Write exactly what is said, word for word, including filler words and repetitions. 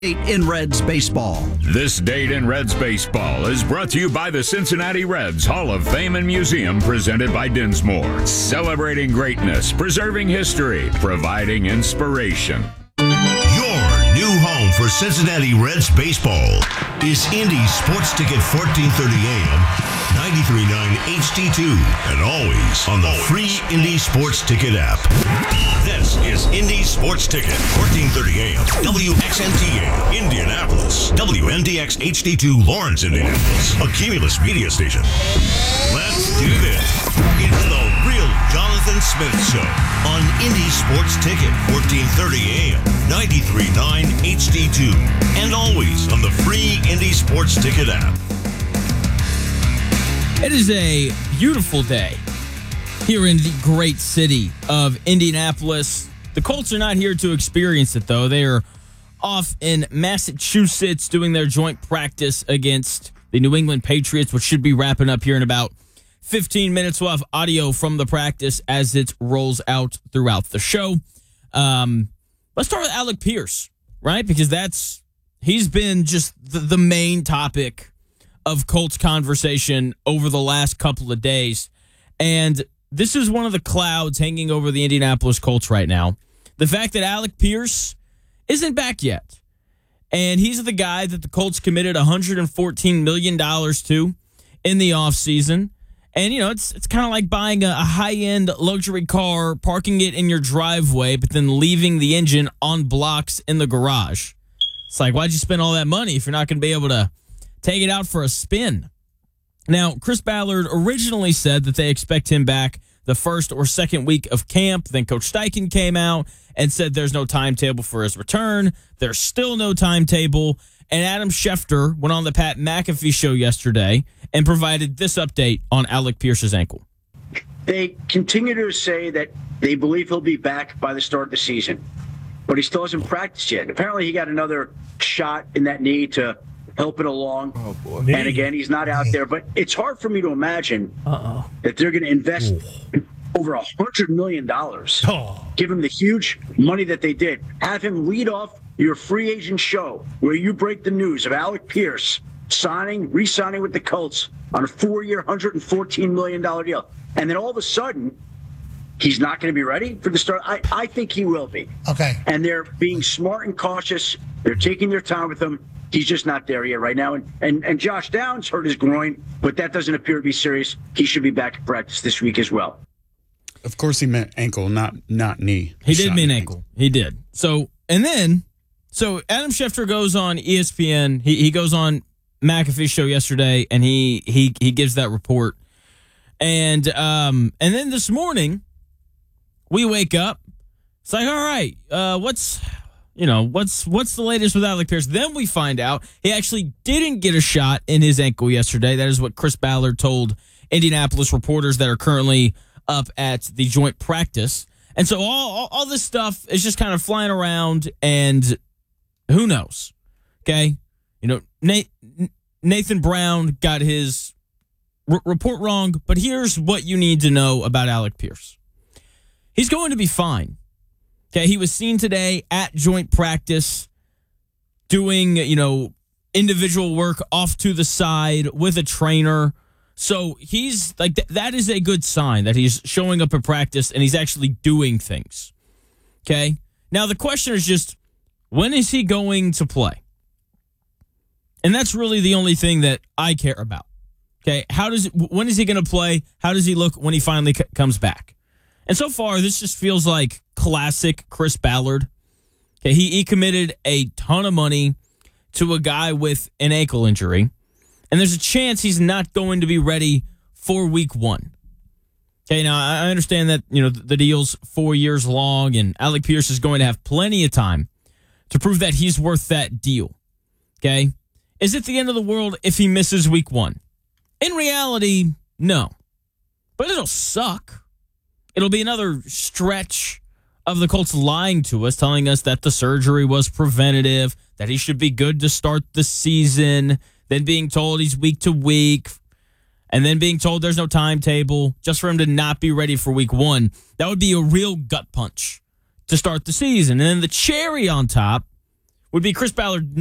In Reds baseball. This date in Reds baseball is brought to you by the Cincinnati Reds Hall of Fame and Museum, presented by Dinsmore. Celebrating greatness, preserving history, providing inspiration. Your new home for Cincinnati Reds baseball is Indy Sports Ticket fourteen thirty A M, ninety-three point nine H D two, and always on the free Indy Sports Ticket app. This is Indy Sports Ticket, fourteen thirty A M, W X N T A, Indianapolis, W N D X H D two, Lawrence, Indianapolis, a Cumulus media station. Let's do this. It's the real Jonathan Smith Show on Indy Sports Ticket, fourteen thirty A M, ninety-three point nine H D two, and always on the free Indy Sports Ticket app. It is a beautiful day here in the great city of Indianapolis. The Colts are not here to experience it, though. They are off in Massachusetts doing their joint practice against the New England Patriots, which should be wrapping up here in about fifteen minutes. We'll have audio from the practice as it rolls out throughout the show. Um, let's start with Alec Pierce, right? Because that's he's been just the, the main topic of Colts conversation over the last couple of days. And this is one of the clouds hanging over the Indianapolis Colts right now. The fact that Alec Pierce isn't back yet. And he's the guy that the Colts committed one hundred fourteen million dollars to in the offseason. And, you know, it's it's kind of like buying a, a high-end luxury car, parking it in your driveway, but then leaving the engine on blocks in the garage. It's like, why'd you spend all that money if you're not going to be able to take it out for a spin? Now, Chris Ballard originally said that they expect him back the first or second week of camp. Then Coach Steichen came out and said there's no timetable for his return. There's still no timetable. And Adam Schefter went on the Pat McAfee show yesterday and provided this update on Alec Pierce's ankle. They continue to say that they believe he'll be back by the start of the season, but he still hasn't practiced yet. Apparently, he got another shot in that knee to help it along. Oh, boy. And again, he's not out there. But it's hard for me to imagine Uh-oh. that they're going to invest Ooh. over one hundred million dollars, oh. give him the huge money that they did, have him lead off your free agent show where you break the news of Alec Pierce signing, re-signing with the Colts on a four-year, one hundred fourteen million dollars deal. And then all of a sudden, he's not going to be ready for the start. I, I think he will be. Okay. And they're being smart and cautious. They're taking their time with him. He's just not there yet right now. And, and and Josh Downs hurt his groin, but that doesn't appear to be serious. He should be back to practice this week as well. Of course he meant ankle, not not knee. He did mean ankle. ankle. He did. So, and then, so Adam Schefter goes on E S P N. He he goes on McAfee's show yesterday, and he he he gives that report. And um and then this morning, we wake up. It's like, all right, uh, what's... You know, what's what's the latest with Alec Pierce? Then we find out he actually didn't get a shot in his ankle yesterday. That is what Chris Ballard told Indianapolis reporters that are currently up at the joint practice. And so all, all, all this stuff is just kind of flying around, and who knows? Okay? You know, Nathan Brown got his r- report wrong, but here's what you need to know about Alec Pierce. He's going to be fine. Okay, he was seen today at joint practice doing, you know, individual work off to the side with a trainer. So he's like, th- that is a good sign that he's showing up at practice and he's actually doing things. Okay, now the question is just, when is he going to play? And that's really the only thing that I care about. Okay, how does it, when is he going to play? How does he look when he finally c- comes back? And so far, this just feels like classic Chris Ballard. Okay, he, he committed a ton of money to a guy with an ankle injury, and there's a chance he's not going to be ready for week one. Okay, now I understand that, you know, the deal's four years long, and Alec Pierce is going to have plenty of time to prove that he's worth that deal. Okay, is it the end of the world if he misses week one? In reality, no, but it'll suck. It'll be another stretch of the Colts lying to us, telling us that the surgery was preventative, that he should be good to start the season, then being told he's week to week, and then being told there's no timetable just for him to not be ready for week one. That would be a real gut punch to start the season. And then the cherry on top would be Chris Ballard